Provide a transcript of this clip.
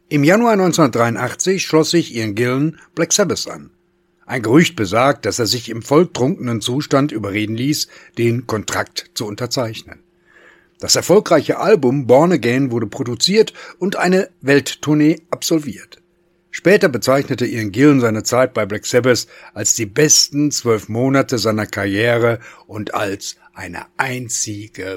Im Januar 1983 schloss sich Ian Gillan Black Sabbath an. Ein Gerücht besagt, dass er sich im volltrunkenen Zustand überreden ließ, den Kontrakt zu unterzeichnen. Das erfolgreiche Album Born Again wurde produziert und eine Welttournee absolviert. Später bezeichnete Ian Gillan seine Zeit bei Black Sabbath als die besten 12 Monate seiner Karriere und als eine einzige